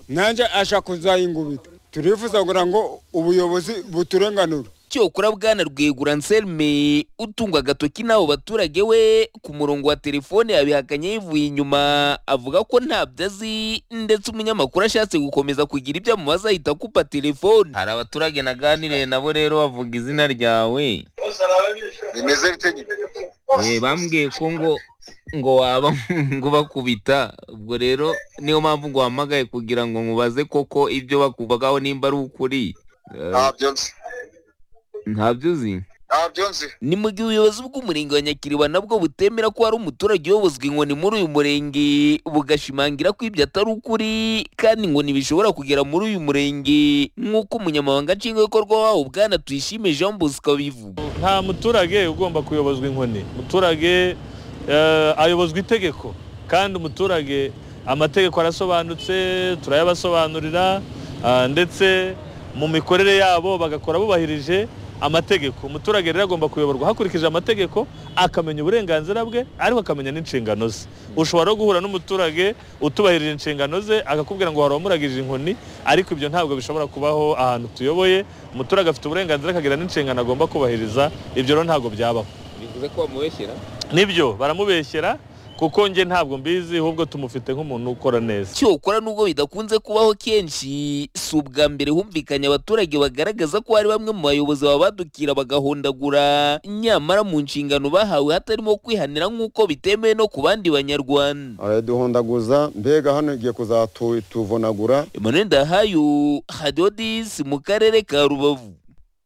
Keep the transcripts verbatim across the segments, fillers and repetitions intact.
nanje ashaka kuzayingubita turifuza kugira ngo ubuyobozi buturenganura. Cyokora bwana Rwegura Anselme utungwa agatoki n'abo baturage we ku murongo wa telefone yabihakanye yivuye inyuma avuga ko ntabyo azi, ndetse umunyamakuru ashatse gukomeza kugira ibyo amubaza ahita akupa telefone. Hari abaturage naganiriye nabo rero bavuga izina ryawe. Bimeze bite? Eh bambwiye ko ngo ngo waba ngo bakubita, ubwo rero niyo mpamvu ngo hamagaye kugira ngo mubaze koko ibyo bakuvagaho nimba ari ukuri. Ntabyo nzi. Ntabyo uzi? Ntabyo nzi. Ni mu gihe ubuyobozi bw'umurenge wa Nyakiriba nabwo butemera ko hari umuturage uyobozwa inkoni muri uyu murenge, bugashimangira ko ibyo atari ukuri kandi ngo ntibishobora kugera muri uyu murenge nk'uko umunyamabanga nshingwabikorwa wawo bwana Tuyishime Jean Bosco abivuga. Nta muturage ugomba kuyobozwa inkoni. Umuturage uh, ayobozwa itegeko, kandi umuturage amategeko arasobanutse turayabasobanurira, uh, ndetse mu mikorere yabo bagakora bubahirije amategeko. Umuturage rero agomba kuyoborwa hakurikije amategeko, akamenya uburenganzira bwe ariko akamenya n'inshingano ze. Ushobora guhura n'umuturage utubahirije inshingano ze akakubwira ngo waramuragije inkoni, ariko ibyo ntabwo bishobora kubaho ahantu tuyoboye. Umuturage afite uburenganzira akagira n'inshingano agomba kubahiriza, ibyo rero ntabwo byabaho. Bivuze ko bamubeshyera? Nibyo baramubeshyera, kuko nge ntabwo mbizi, ahubwo tumufite nk'umuntu ukora neza. Cyokora nubwo bidakunze kubaho kenshi, si ubwa mbere humvikanye abaturage bagaragaza ko hari bamwe mu bayobozi babadukira bagahondagura, nyamara mu nshingano bahawe hatarimo kwihanira nk'uko bitemewe no ku bandi banyarwanda. Araduhondaguza, mbega hano igiye kuzatuvunagura. Emmanuel Ndahayo, Hadodis mu karere ka Rubavu.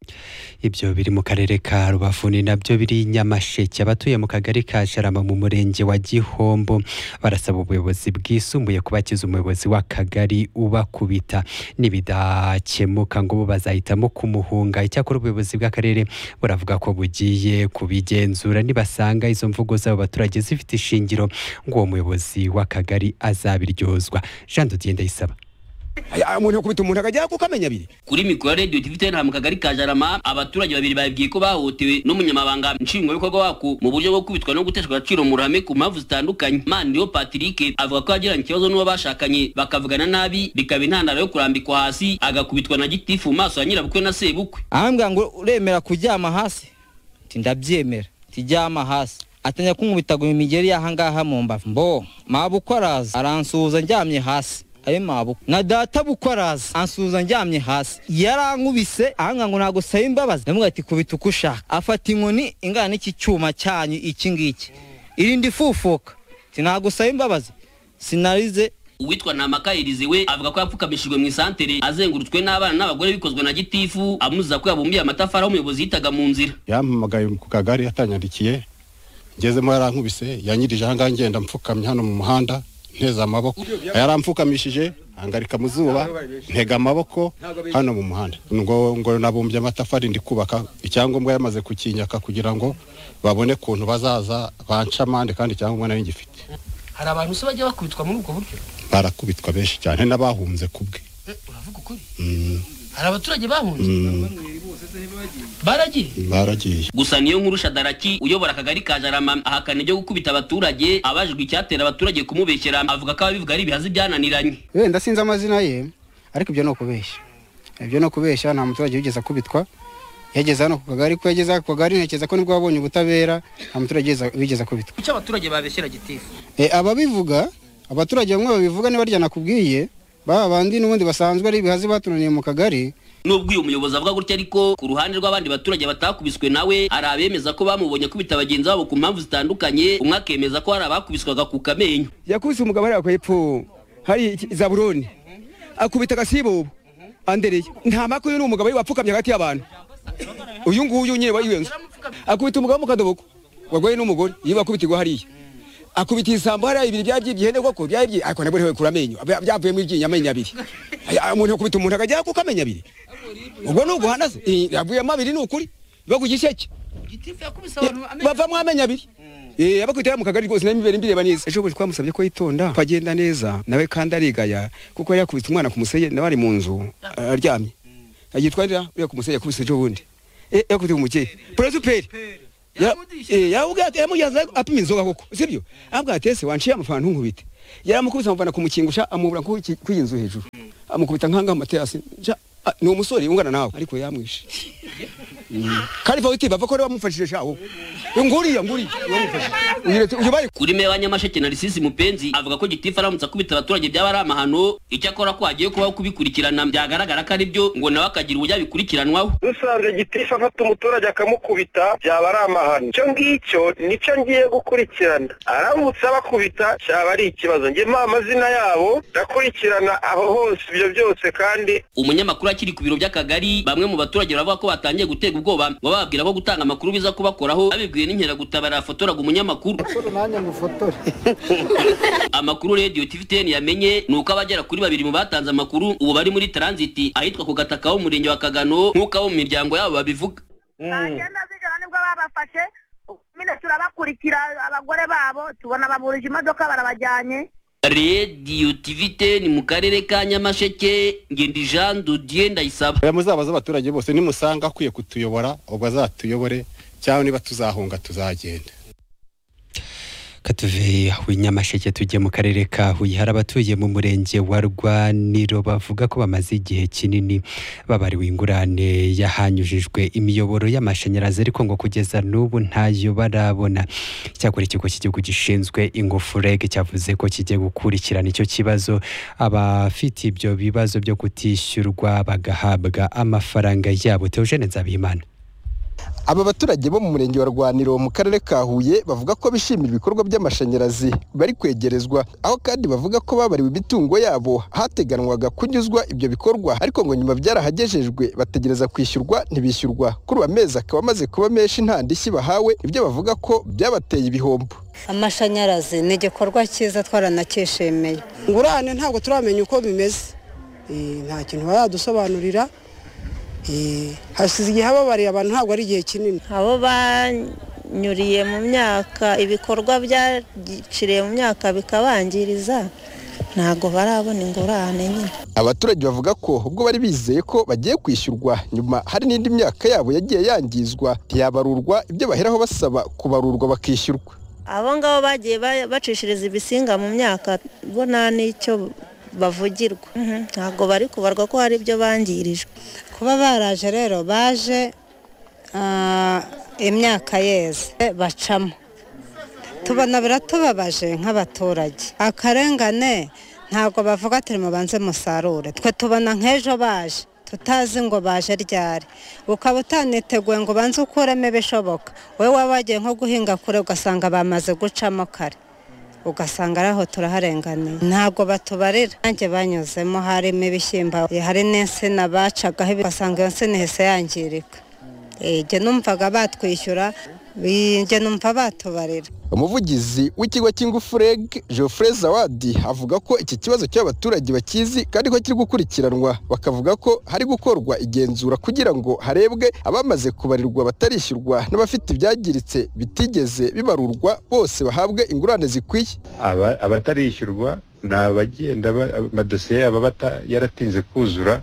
Ibyo biri mu karere ka Rubavu ni nabyo biri Nyamasheke. Abatuye mu kagari ka Sharama mu murenge wa Gihombo barasaba ubuyobozi bwisumbuye kubakiza umuyobozi w'akagari ubakubita, nibidakemuka ngo bazahitamo kumuhunga. Icyakora ubuyobozi bw'akarere buravuga ko bugiye kubigenzura, nibasanga izo mvugo z'abo baturage zifite ishingiro ngo uwo muyobozi w'akagari azabiryozwa. Jean Dodier Ndayisaba. Umuntu ukubita umuntu akajya kukamenya abiri. Kuri mikoro radio T V ten mu kagari ka Jarama, abaturage babiri babwiye ko bahotewe n'umunyamabanga nshingwabikorwa wako mu buryo bwo kubitwa no guteshwa agaciro mu ruhame ku mpamvu zitandukanye. Mandiyo Patrick avuga ko yagiranye ikibazo n'uwo bashakanye bakavugana nabi, bikaba intandaro yo kurambikwa hasi agakubitwa na gitifu mu maso ya nyirabukwe na sebukwe. Ahambwa ngo uremera kujyama hasi, ati ndabyemera, tijyama hasi. Atanya kunkubitaga imigeri yahangaha mu mbavu. Mbo mabukwe araza aransuhuza njyamye hasi. Ayo mabuko na data bukwaraza ansuza njyamye hasi, yarankubise ahanga ngo nago saye imbabazi. Ndamuga ati kubita ukushaka, afata inkoni ingana n'iki cyuma cyanyu iki ngiki irindi fufuka, ati nago saye imbabazi sinarize. Uwitwa Namakayirize we avuga ko yapfukamishijwe mu isantere azengurutswe n'abana n'abagore bikozwe na gitifu, amuza ko yabumbiye amatafari umuyobozi yitaga mu nzira. Yampamagaye ku kagari yatanyandikiye, ngezemo yarankubise, yanyirije ahanga ngenda mpfukamye hano mu muhanda nteza amaboko, yaramfukamishije angarika mu zuba ntega amaboko hano mu muhanda. Ngo ngo nabumbye amatafari ndi kubaka, icyangombwa yamaze kukinyaka kugira ngo babone kuntu bazaza banca amande, kandi icyangombwa nari ngifite. Hari abantu se bajya bakubitwa muri ubwo buryo? Barakubitwa benshi cyane n'abahunze kubwe. Uravuga ukuri? Mm. Hari abaturage bahunze? Baragiye? Baragiye. Gusa niyo nkuru Shadaraki uyobora akagari ka Jarama ahakana ibyo gukubita abaturage, abajijwe icyatera abaturage kumubeshyera avuga ko abivuga ari ibihazi byananiranye. Wenda sinzi amazina ye, ariko ibyo no kubeshya. Ibyo no kubeshya, nta muturage wigeze kubitwa. Yageze hano ku kagari, ko yageze ku kagari ntekeza ko nibwo babonye ubutabera, nta muturage wigeze kubitwa. Kuki abaturage babeshyera gitifu? Eh ababivuga, abaturage bamwe babivuga niba ryana kubwiye, baba bandi n'ubundi basanzwe ari ibihazi batunaniye mu kagari. Nubwo uyu muyobozi avuga gutya, ariko ku ruhande rw'abandi baturage batakubiswe nawe hari abemeza ko bamubonye kubita abagenzi babo ku mpamvu zitandukanye. Umwe akemeza ko hari abakubiswaga ku kamenyo. Yakubise umugabo ari ko hepfo hari Zaburoni, akubita Gasibo Andereye. Nta makuru n'umugabo wapfukamye hagati y'abantu. Uyu nguyu nyine bayiwenze akubita umugabo mu kadoboko wagwaye n'umugore yiba kubitirwa hariya, akubita isambo hariya ibiri byabyibye hene koko byabye, ariko nabwo rewe kuramenyo byavuye mu ry'inyamenya abiri. Umuntu akubita umuntu akajya ku kamenya abiri, ubwo n'ubwo hanaze yavuye amabiri n'ukuri bagugisheke gitifu yakubisa abantu bava mu amenya abiri. Eh abakubita mu kagari rwose n'imibere mbireba neza. Ejo bwo twamusabye ko yitonda kwagenda neza nawe kandi arigaya, kuko yakubita umwana ku museye nawe ari mu nzu aryamye, agitwarira uriya ku museye yakubise ejo bundi. Eh yakubita umukeye Prosper ya eh yawuga yamuyaza apima inzoga koko sibyo, abwa tese wanciye amafaranga nkubite, yaramukubise amuvana ku mukingusha amubura ko kwiyinzu hejuru. amukubita nkanga Mathias ni umusore ungana nawe ariko yamwishe kandi fawiti bava ko bamufashije shaho nguriya nguri yamufashije kuri meya wa Nyamasheke Narcisse Mupenzi avuga ko gitifu aramutse akubita abaturage byaba ari amahano icyakora ko agiye kubaho kubikurikirana byagaragara ko ari byo ngo nawe akagira uburyo abikurikiranwaho. Dusanze gitifu afata umuturage akamukubita byaba ari amahano cyo ngicyo nico ngiye gukurikirana aramutse abakubita cyaba ari ikibazo nge ma amazina yabo ndakurikirana aho hose ibyo byose. Kandi umunyamakuru akiri ku biro by'akagari bamwe mu baturage bavuga ko batangiye gutega ubwoba ngo bababwira ko gutanga amakuru biza kubakoraho abibwiye n'inkera gutabara fotoraga umunyamakuru. Amakuru Radio T V ten yamenye nuko abagera kuri babiri mu batanze amakuru ubu bari muri transit ahitwa ku gataka w'umurenge wa Kagano nkuko abo mu miryango yabo babivuga. Agenda zijana nibwo babafashe mine turabakurikira abagore babo tubona baburije imodoka barabajyanye. Radio T V ten mu karere ka Nyamasheke Ngendi Jean Dodier Ndayisaba. Aya muzabaza abaturage bose nimusanga akwiye kutuyobora ubwo azatuyobore cyangwa niba tuzahunga tuzagenda. Katuve w'inyamasheke tujye mu karere ka Huye hari abatuye mu murenge wa Rwaniro bavuga ko bamaze igihe kinini babariwe ingurane yahanyujijwe imiyoboro y'amashanyarazi ariko ngo kugeza n'ubu ntayo barabona. Cyakora ikigo cy'igihugu gishinzwe ingufu R E G cyavuze ko kigiye gukurikirana icyo kibazo abafite ibyo bibazo byo kutishyurwa bagahabwa amafaranga yabo. Theogene Nzabimana. Aba baturage bo mu murenge wa Rwaniro mu karere ka Huye bavuga ko bishimira ibikorwa by'amashanyarazi bari kwegerezwa aho kandi bavuga ko babariwe imitungo yabo hateganwaga kunyuzwa ibyo bikorwa ariko ngo nyuma byarahagejejwe bategereza kwishyurwa ntibishyurwa kuri amezi akaba amaze kuba menshi nta ndishyi bahawe ibyo bavuga ko byabateye ibihombo. Amashanyarazi ni igikorwa cyiza twaranakishimiye. Ngurane ntabwo turamenya uko bimeze nta kintu baradusobanurira. Hasize igihe hababariye abantu ntabwo ari igihe kinini. Abo banyuriye mu myaka ibikorwa byaciriye mu myaka bikabangiriza ntabwo barabona ingurane nyine. Abaturage bavuga ko ubwo bari bizeye ko bagiye kwishyurwa nyuma hari n'indi myaka yabo yagiye yangizwa ntiyabarurwa ibyo baheraho basaba kubarurwa bakishyurwa. Abo ngabo bagiye bacishiriza ibisinga mu myaka bo nta n'icyo bavugirwa ntabwo bari kubarwa ko hari ibyo bangirijwe. Kuba baraje rero baje imyaka yeze bacamo tubona biratubabaje nk'abaturage. Akarengane ntabwo bavuga ati mubanze musarure twe tubona nk'ejo baje tutazi ngo baje ryari ukaba utaniteguye ngo banze ukuremo ibishoboka wowe waba wagiye nko guhinga kure ugasanga bamaze gucamo kare ugasanga araho turaharenganiye ntabwo batubarira. Nanjye banyuzemo harimo ibishyimbo hari n'insina bacagaho ugasanga iyo nsina ihise yangirika. Ege numvaga batwishyura njye numva batubarira. Umuvugizi w'ikigo cy'ingufu R E G Geoffrey Zawadi avuga ko iki kibazo cy'abaturage bakizi kandi ko kiri gukurikiranwa bakavuga ko hari gukorwa igenzura kugira ngo harebwe abamaze kubarirwa batarishyurwa n'abafite ibyagiritse bitigeze bibarurwa bose bahabwe ingurane zikwiye. Abatarishyurwa ni abagenda amadosiye yabo yaratinze kuzura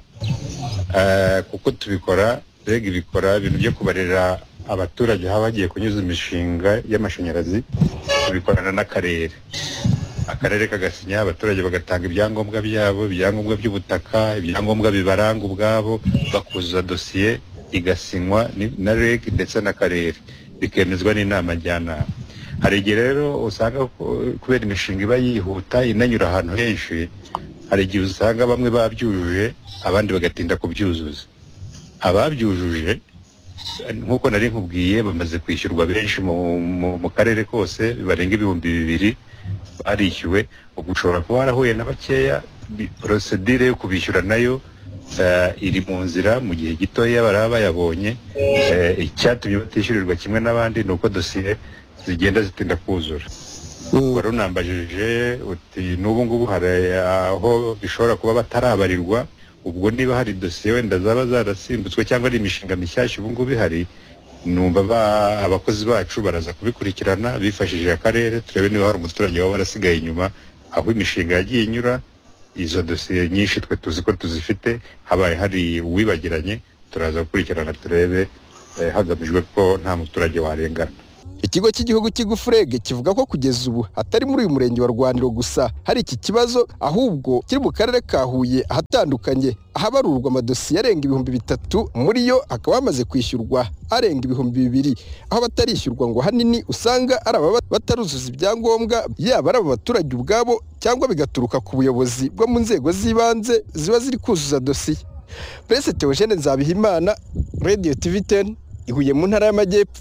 kuko tubikora R E G bikora ibintu byo kubarira abaturage habagiye kunyuza imishinga y'amashanyarazi tubikorana n'akarere. Akarere kagasinya abaturage bagatanga ibyangombwa byabo ibyangombwa by'ubutaka ibyangombwa bibaranga ubwabo bakuzuza dosiye igasinywa na R E G ndetse n'akarere bikemezwa n'inama njyanama. Hari igihe rero usanga kubera imishinga iba yihuta inanyura ahantu henshi hari igihe usanga bamwe babyujuje abandi bagatinda kubyuzuza. Ababyujuje nkuko nari nkubwiye bamaze kwishyurwa benshi mu karere kose barenga ibihumbi bibiri barishyuwe. Ugushobora kuba warahuye na bakeya procedure yo kubishyura nayo iri mu nzira mu gihe gitoya baraba bayabonye. Icyatumye batishyurirwa kimwe n'abandi ni uko dosiye zigenda zitinda kuzura. Wari unambajije uti n'ubu ngubu hari aho bishobora kuba batarabarirwa ubwo niba hari dosiye wenda zaba zarasimbutse cyangwa ari imishinga mishyashya ubu ngubu bihari numva abakozi bacu baraza kubikurikirana bifashishije akarere turebe niba hari umuturage waba warasigaye inyuma aho imishinga yagiye inyura. Izo dosiye nyinshi twe tuzi ko tuzifite habaye hari uwibagiranye turaza gukurikirana turebe hagamijwe ko nta muturage warengana. Ikigo cy'igihugu cy'igufurege kivuga ko kugeza ubu atari muri uyu murenge wa Rwaniro gusa hari iki kibazo, ahubwo kiri mu karere ka Huye ahatandukanye, ahabarurwa amadosiye arenga ibihumbi bitatu, muri yo hakaba hamaze kwishyurwa arenga ibihumbi bibiri, aho batarishyurwa ngo hanini usanga ari ababa bataruzuza ibyangombwa, yaba ari aba baturage ubwabo cyangwa bigaturuka ku buyobozi bwo mu nzego z'ibanze ziba ziri kuzuza dosiye. Prince Theogene Nzabihimana, Radio T V ten, Ihuye mu ntara y'Amajyepfo.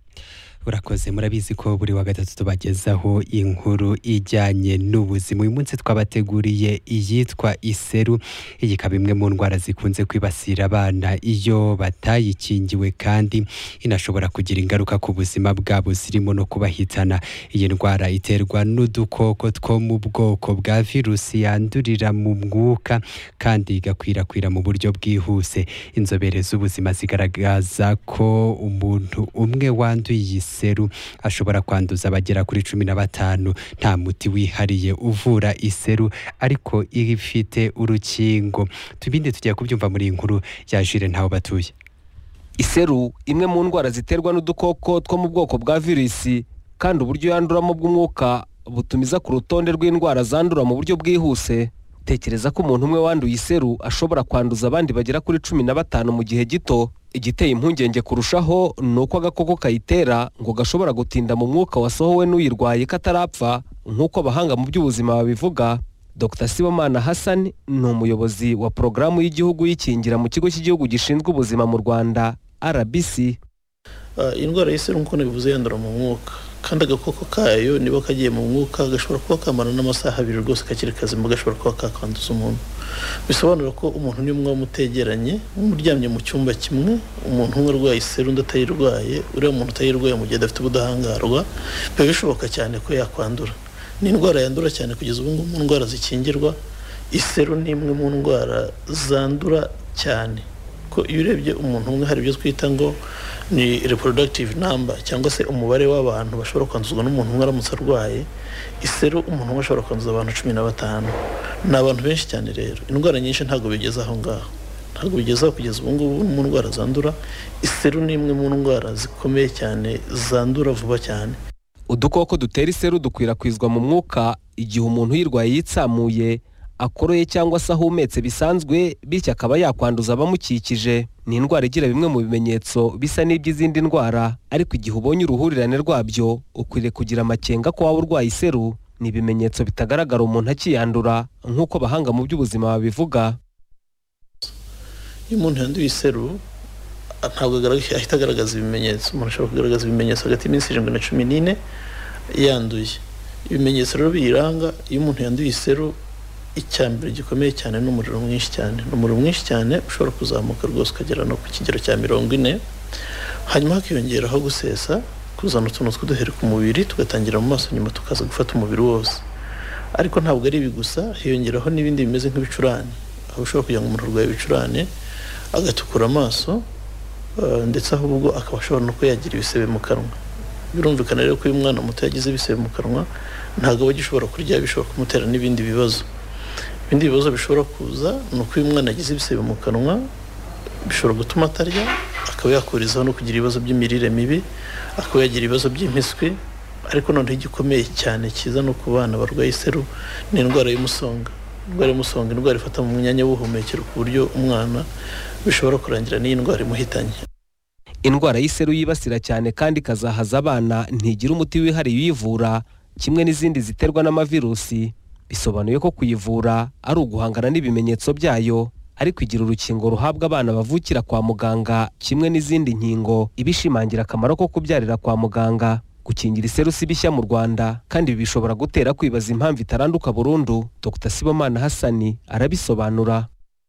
Urakoze. Murabizi ko buri wa gatatu tubagezaho inkuru ijyanye n'ubuzima. Uyu munsi twabateguriye iyitwa iseru. Iyi ikaba imwe mu ndwara zikunze kwibasira abana iyo batayikingiwe, kandi inashobora kugira ingaruka ku buzima bwabo zirimo no kubahitana. Iyi ndwara iterwa n'udukoko two mu bwoko bwa virusi yandurira mu mwuka kandi igakwirakwira mu buryo bwihuse. Inzobere z'ubuzima zigaragaza ko umuntu umwe wanduye iyi seru ashobora kwanduza abagera kuri cumi na batanu. Nta muti wihariye uvura iseru, ariko ifite urukingo. Tubindi tugiye kubyumva muri iyi nkuru ya Jire Ntaho Batuye. Iseru imwe mu ndwara ziterwa n'udukoko two mu bwoko bwa virusi, kandi uburyo yanduramo bw'umwuka butumiza ku rutonde rw'indwara zandura mu buryo bwihuse. Tekereza ko umuntu umwe wanduye iseru ashobora kwanduza abandi bagera kuri cumi na batanu mu gihe gito. Igiteye impungenge kurushaho ni uko agakoko kayitera ngo gashobora gutinda mu mwuka wasohowe n'uyirwaye katarapfa, nk'uko abahanga mu by'ubuzima babivuga. Doctor Sibomana Hassan ni umuyobozi wa porogaramu y'igihugu y'ikingira mu kigo cy'igihugu gishinzwe ubuzima mu Rwanda R B C. Uh, indwara y'iseru nk'uko nabivuze yandura mu mwuka, kandi agakoko kayo niba kagiye mu mwuka gashobora kuba kamara n'amasaha abiri rwose kakiri kazima, gashobora kuba kakwanduza umuntu. Bisobanura ko umuntu ni umwe mutegeranye, umuryamye mu cyumba kimwe, umuntu umwe arwaye iseru undi atayirwaye, uriya muntu utayirwaye mu gihe adafite ubudahangarwa, biba bishoboka cyane ko yakwandura. Ni indwara yandura cyane kugeza ubu ngubu mu ndwara zikingirwa. Iseru ni imwe mu ndwara zandura cyane, ko iyo urebye umuntu umwe hari ibyo twita ngo ni reproductive number, cyangwa se umubare w'abantu bashobora kwanduzwa n'umuntu umwe aramutse arwaye iseru. Umuntu umwe ashobora kwanduza abantu cumi na batanu. Ni abantu benshi cyane rero. Indwara nyinshi ntabwo bigeze aho ngaho, ntabwo bigeze aho kugeza ubu ngubu mu ndwara zandura. Iseru ni imwe mu ndwara zikomeye cyane zandura vuba cyane. Udukoko dutera iseru dukwirakwizwa mu mwuka igihe umuntu yirwaye yitsamuye, akoroye cyangwa se ahumetse bisanzwe, bityo akaba yakwanduza abamukikije. Ni indwara igira bimwe mu bimenyetso bisa n'iby'izindi ndwara, ariko igihe ubonye uruhurirane rwabyo ukwiriye kugira amakenga ko waba urwaye iseru. Ni ibimenyetso bitagaragara umuntu akiyandura, nk'uko abahanga mu by'ubuzima babivuga. Iyo umuntu yanduye iseru ntabwo ahita agaragaza ibimenyetso. Umuntu ashobora kugaragaza ibimenyetso hagati y'iminsi irindwi na cumi n'ine yanduye. Ibimenyetso rero biyiranga iyo umuntu yanduye iseru, icyambere gikomeye cyane ni umuriro mwinshi cyane. Ni umuriro mwinshi cyane ushobora kuzamuka rwose ukagera no ku kigero cya mirongo ine. Hanyuma hakiyongeraho gusesa, kuzana utuntu tw'uduheri ku mubiri, tugatangira mu maso, nyuma tukaza gufata umubiri wose. Ariko ntabwo ari ibi gusa, hiyongeraho n'ibindi bimeze nk'ibicurane, aho ushobora kugira ngo umuntu arwaye ibicurane agatukura amaso, uh, ndetse ahubwo akaba ashobora no kuyagira ibisebe mu kanwa. Birumvikana rero ko uyu mwana muto yagize ibisebe mu kanwa ntabwo aba agishobora kurya, bishobora kumutera n'ibindi bibazo. Ibindi bibazo bishobora kuza ni uko uyu mwana yagize ibisebe mu kanwa, bishobora gutuma atarya, akaba yakurizaho no kugira ibibazo by'imirire mibi, akaba yagira ibibazo by'impiswi. Ariko noneho igikomeye cyane kiza no ku bana barwaye iseru ni indwara y'umusonga. Indwara y'umusonga, indwara ifata mu myanya y'ubuhumekero ku buryo umwana bishobora kurangira n'iyi ndwara imuhitanye. Indwara y'iseru yibasira cyane kandi ikazahaza abana ntigira umuti wihariye uyivura, kimwe n'izindi ziterwa n'amavirusi. Bisobanuye ko kuyivura ari uguhangana n'ibimenyetso byayo, ariko igira urukingo ruhabwa abana bavukira kwa muganga, kimwe n'izindi nkingo. Ibishimangira akamaro ko kubyarira kwa muganga. Gukingira iseru si bishya mu Rwanda, kandi bishobora gutera kwibaza impamvu itaranduka burundu. Doctor Sibomana Hassan arabisobanura.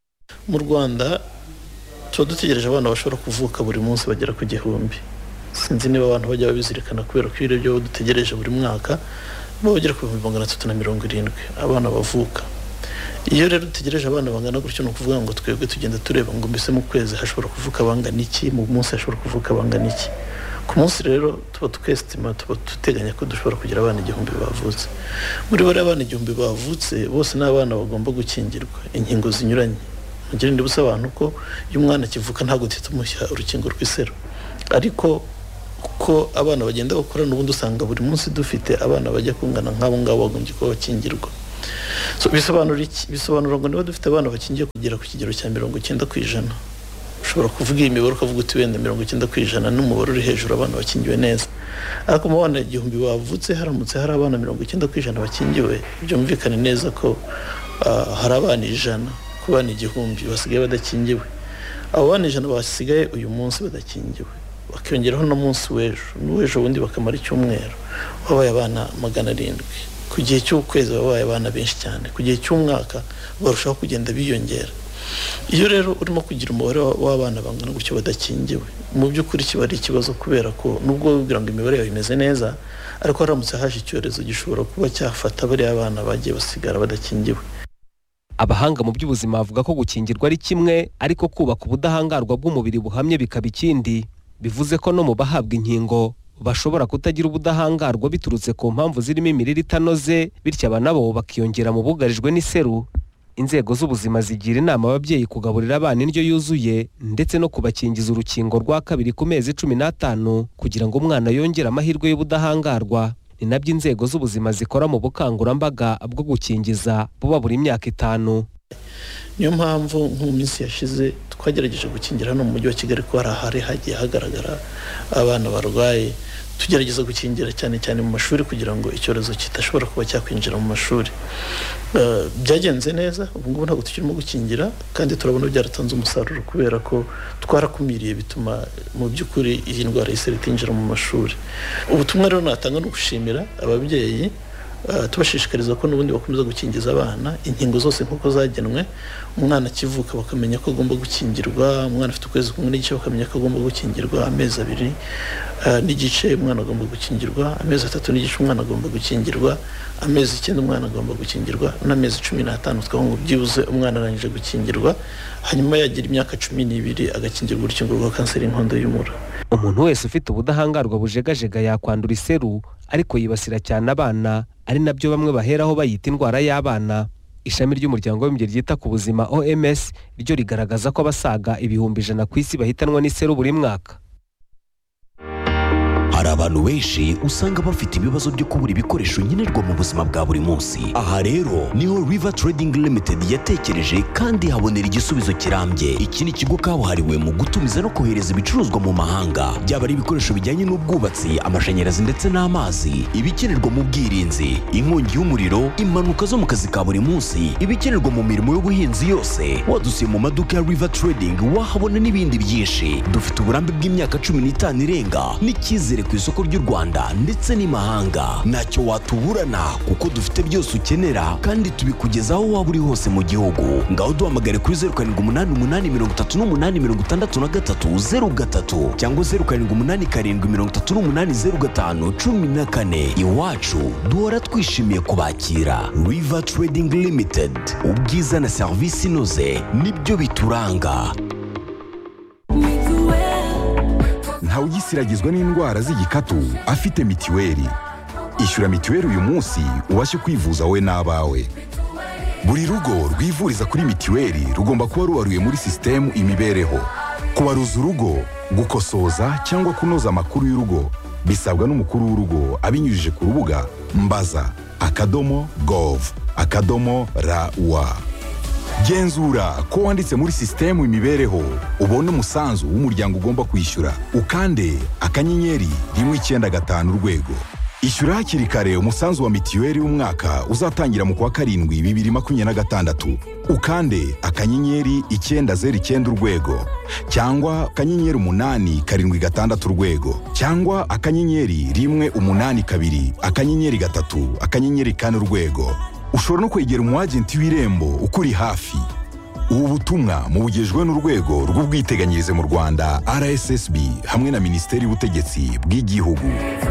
Mu Rwanda tuba dutegereje abana bashobora kuvuka buri munsi bagera ku gihumbi. Sinzi niba abantu bajya babizirikana, kubera ko ibyo dutegereje buri mwaka bagera ku bihumbi magana atatu na mirongo irindwi abana bavuka. Iyo rero dutegereje abana bangana gutyo, ni ukuvuga ngo twebwe tugenda tureba ngo mbese mu kwezi hashobora kuvuka bangana iki, mu munsi hashobora kuvuka bangana iki. Ku munsi rero tuba tukestima, tuba duteganya ko dushobora kugira abana igihumbi bavutse. Muri bari abana igihumbi bavutse bose n'abana bagomba gukingirwa inkingo zinyuranye. Ngira ndibutsa abantu ko iyo umwana kivuka ntago titumushya urukingo rw'iseru, ariko kuko abana bagenda bakura n'ubundi usanga buri munsi dufite abana bajya kungana nk'abo ngabo bagombye kuba bakingirwa. So bisobanura iki? Bisobanura ngo niba dufite abana bakingiye kugera ku kigero cya mirongo icyenda ku ijana, ushobora kuvuga iyi mibare ukavuga uti wenda mirongo icyenda ku ijana n'umubare uri hejuru abana bakingiwe neza. Ariko mu bana igihumbi bavutse haramutse hari abana mirongo icyenda ku ijana bakingiwe, byumvikane neza ko uh, hari abana ijana ku bana igihumbi basigaye badakingiwe. Abo bana ijana basigaye uyu munsi badakingiwe, bakiyongeraho no munsi w'ejo n'uw'ejo bundi bakamara icyumweru, babaye abana magana arindwi. Ku gihe cy'ukwezi babaye abana benshi cyane, ku gihe cy'umwaka barushaho kugenda biyongera. Iyo rero urimo kugira umubare w'abana bangana gutyo badakingiwe, mu by'ukuri kiba ari ikibazo, kubera ko nubwo wibwira ngo imibare yawe imeze neza, ariko haramutse haje icyorezo gishobora kuba cyafata bariya abana bagiye basigara badakingiwe. Abahanga mu by'ubuzima bavuga ko gukingirwa ari kimwe, ariko kubaka ubudahangarwa bw'umubiri buhamye bikaba ikindi. Bivuze ko no mu bahabwa inkingo bashobora kutagira ubudahangarwa biturutse ku mpamvu zirimo imirire itanoze, bityo abana bo bakiyongera mu bugarijwe n'iseru. Inzego z'ubuzima zigira inama ababyeyi kugaburira abana indyo yuzuye ndetse no kubakingiza urukingo rwa kabiri ku mezi cumi n'atanu kugira ngo umwana yongere amahirwe y'ubudahangarwa. Ni nabyo inzego z'ubuzima zikora mu bukangurambaga bwo gukingiza buba buri myaka itanu. Niyo mpamvu nko mu minsi yashize twagerageje gukingira hano mu mujyi wa Kigali ko hari ahari hagiye hagaragara abana barwaye, tugerageza gukingira cyane cyane mu mashuri kugira ngo icyorezo kitashobora kuba cyakwinjira mu mashuri. Uh, byagenze neza, ubu ngubu ntabwo tukirimo gukingira, kandi turabona byaratanze umusaruro kubera ko twarakumiriye, bituma mu by'ukuri iyi ndwara y'iseri itinjira mu mashuri. Ubutumwa rero natanga no gushimira ababyeyi, Uh, tubashishikariza ko n'ubundi bakomeza gukingiza abana inkingo zose nk'uko zagenwe. Umwana akivuka bakamenya ko agomba gukingirwa, umwana afite ukwezi kumwe n'igice bakamenya ko agomba gukingirwa, amezi abiri uh, n'igice umwana agomba gukingirwa, amezi atatu n'igice umwana agomba gukingirwa, amezi icyenda umwana agomba gukingirwa, n'amezi cumi n'atanu twavuga ngo byibuze umwana arangije gukingirwa, hanyuma yagira imyaka cumi n'ibiri agakingirwa urukingo rwa kanseri y'inkondo y'umura. Umuntu wese ufite ubudahangarwa bujegajega yakwandura iseru, ariko yibasira cyane abana, ari nabyo bamwe baheraho bayita indwara y'abana. Ishami ry'umuryango w'abibumbye ryita ku buzima O M S ryo rigaragaza ko abasaga ibihumbi ijana ku isi bahitanwa n'iseru buri mwaka. Hari abantu benshi usanga bafite ibibazo byo kubura ibikoresho nkenerwa mu buzima bwa buri munsi. Aha rero niho River Trading Limited yatekereje kandi habonera igisubizo kirambye. Iki ni ikigo kabuhariwe mu gutumiza no kohereza ibicuruzwa mu mahanga, byaba ari ibikoresho bijyanye n'ubwubatsi, amashanyarazi ndetse n'amazi, ibikenerwa mu bwirinzi, inkongi y'umuriro, impanuka zo mu kazi ka buri munsi, ibikenerwa mu mirimo y'ubuhinzi yose. Wadusiye mu maduka ya River Trading wahabona n'ibindi byinshi. Dufite uburambe bw'imyaka cumi n'itanu irenga n'icyizere ku isoko ry'u Rwanda ndetse n'imahanga. Ntacyo watuburana kuko dufite byose ukenera kandi tubikugezaho waba uri hose mu gihugu. Ngaho duhamagare kuri zeru karindwi umunani umunani mirongo itatu n'umunani mirongo itandatu na gatatu zeru gatatu cyangwa zeru karindwi umunani karindwi mirongo itatu n'umunani zeru gatanu cumi na kane. Iwacu duhora twishimiye kubakira. River Trading Limited, ubwiza na serivisi inoze nibyo bituranga. Ntawugisiragizwa n'indwara z'igikatu afite mitiweli. Ishyura mitiweli uyu munsi ubashe kwivuza wowe n'abawe. Buri rugo rwivuriza kuri mitiweli rugomba kuba rubaruye muri sisitemu imibereho. Kubaruza urugo, gukosoza cyangwa kunoza amakuru y'urugo bisabwa n'umukuru w'urugo abinyujije ku rubuga mbaza akadomo gov akadomo rawa. Genzura ko wanditse muri sisitemu imibereho, ubone umusanzu w'umuryango ugomba kwishyura, ukande akanyenyeri rimwe icyenda gatanu urwego. Ishyura hakiri kare umusanzu wa mitiweli w'umwaka uzatangira mu kwa karindwi bibiri makumyabiri na gatandatu. Ukande akanyenyeri icyenda zeru icyenda urwego, cyangwa akanyenyeri umunani karindwi gatandatu urwego, cyangwa akanyenyeri rimwe umunani kabiri akanyenyeri gatatu akanyenyeri kane urwego. Ushobora no kwegera umwagenti w'Irembo ukuri hafi. Ubu butumwa mubugejwe n'urwego rw'ubwiteganyirize mu Rwanda R S S B hamwe na Minisiteri y'Ubutegetsi bw'Igihugu.